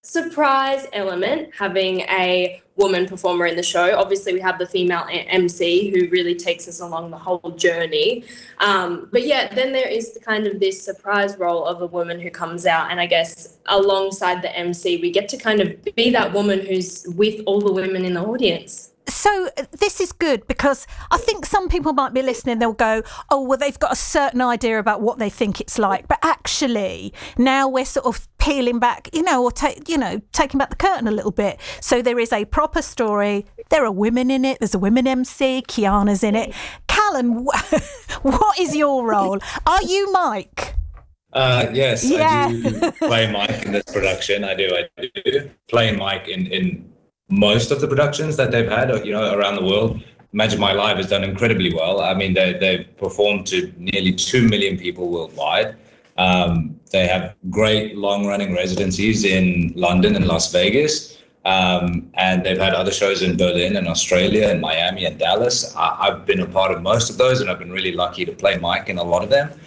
surprise element having a woman performer in the show. Obviously, we have the female MC who really takes us along the whole journey. But yeah, then there is kind of this surprise role of a woman who comes out, and I guess alongside the MC, we get to kind of be that woman who's with all the women in the audience. So this is good because I think some people might be listening, they'll go, oh, well, they've got a certain idea about what they think it's like. But actually, now we're sort of peeling back, or taking back the curtain a little bit. So there is a proper story. There are women in it. There's a women MC. Kiana's in it. Callan, what is your role? Are you Mike? Yes, yeah. I do play Mike in this production. I do play Mike in most of the productions that they've had, around the world. Magic Mike Live has done incredibly well. I mean, they've performed to nearly 2 million people worldwide. They have great long-running residencies in London and Las Vegas. And they've had other shows in Berlin and Australia and Miami and Dallas. I've been a part of most of those, and I've been really lucky to play Mike in a lot of them.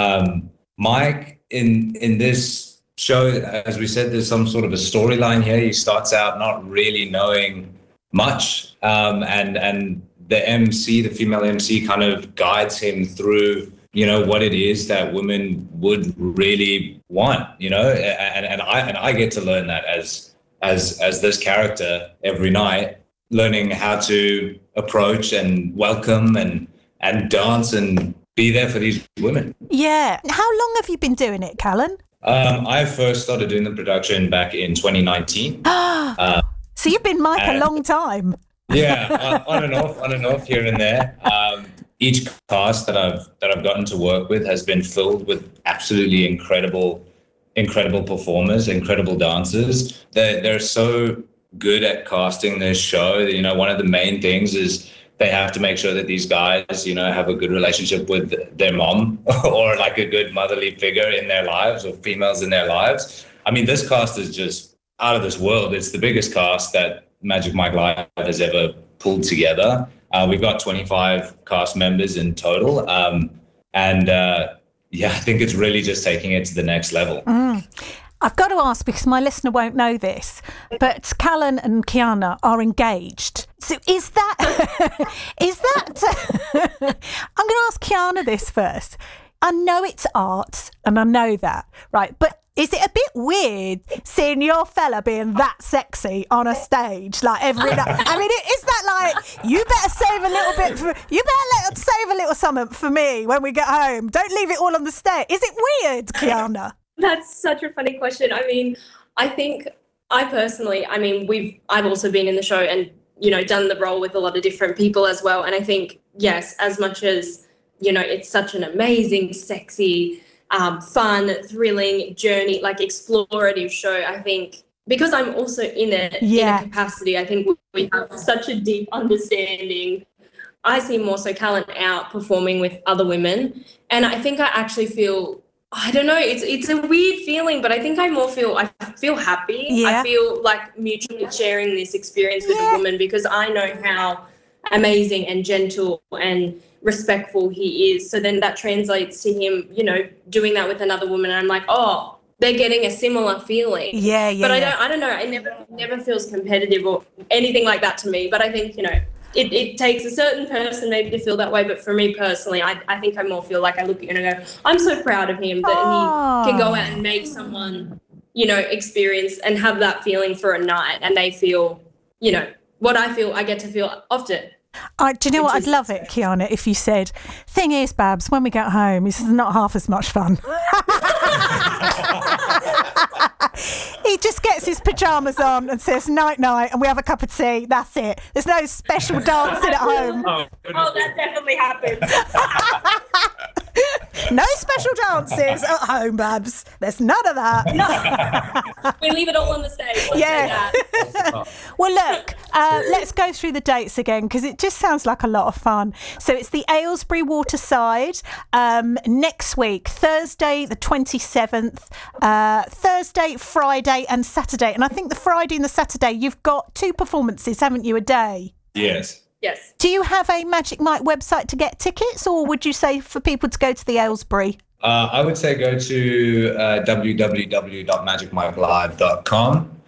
Mike, in this show, as we said, there's some sort of a storyline here. He starts out not really knowing much, and the MC, the female MC, kind of guides him through, what it is that women would really want, and I get to learn that as this character every night, learning how to approach and welcome and dance and be there for these women. Yeah. How long have you been doing it, Callan? I first started doing the production back in 2019. So you've been Mike a long time. Yeah, on and off here and there. Each cast that I've gotten to work with has been filled with absolutely incredible performers, incredible dancers. They're so good at casting this show. One of the main things is they have to make sure that these guys, have a good relationship with their mom or like a good motherly figure in their lives, or females in their lives. I mean, this cast is just out of this world. It's the biggest cast that Magic Mike Live has ever pulled together. We've got 25 cast members in total. I think it's really just taking it to the next level. I've got to ask, because my listener won't know this, but Callan and Kiana are engaged. So is that I'm going to ask Kiana this first. I know it's art, and I know that, right? But is it a bit weird seeing your fella being that sexy on a stage like every night? I mean, is that like, you better save a little something for me when we get home? Don't leave it all on the stage. Is it weird, Kiana? That's such a funny question. I mean, I think I've also been in the show and, done the role with a lot of different people as well. And I think, yes, as much as, it's such an amazing, sexy, fun, thrilling journey, like explorative show, I think because I'm also in it in a capacity, I think we have such a deep understanding. I see more so Callan out performing with other women. And I think I actually feel, I don't know, it's a weird feeling, but I think I feel happy. Yeah. I feel like mutually sharing this experience with a woman, because I know how amazing and gentle and respectful he is. So then that translates to him, doing that with another woman. And I'm like, oh, they're getting a similar feeling. Yeah. But I don't know. It never feels competitive or anything like that to me. But I think, it takes a certain person maybe to feel that way. But for me personally, I think I more feel like I look at you and I go, I'm so proud of him that he can go out and make someone, experience and have that feeling for a night. And they feel, what I feel, I get to feel often. Do you know what? I'd love it, Kiana, if you said, thing is, Babs, when we get home, this is not half as much fun. He just gets his pyjamas on and says night night, and we have a cup of tea. That's it. There's no special dancing at home. Oh, that definitely happens. No special dances at home, Babs. There's none of that. No. We leave it all on the stage. Yeah. Well, look, let's go through the dates again, because it just sounds like a lot of fun. So it's the Aylesbury Waterside next week, Thursday the 27th, Thursday, Friday and Saturday. And I think the Friday and the Saturday, you've got 2 performances, haven't you, a day? Yes. Yes. Do you have a Magic Mike website to get tickets, or would you say for people to go to the Aylesbury? I would say go to www.magicmikelive.com.